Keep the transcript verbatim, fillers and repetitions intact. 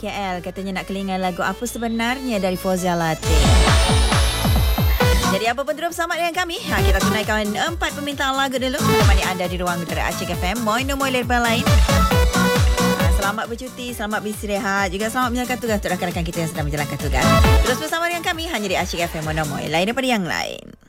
K L katanya nak kelingan lagu Apa Sebenarnya dari Fauziah Latif. Jadi apa pun terus bersama dengan kami. Ha, kita tunaikan empat permintaan lagu dulu. Menemani anda di ruang utara Acik F M. Moin-moin lepas lain. Ha, selamat bercuti, selamat beristirahat. Juga selamat menjalankan tugas untuk rakan-rakan kita yang sedang menjalankan tugas. Terus bersama dengan kami hanya di Acik F M. Moin-moin lain daripada yang lain.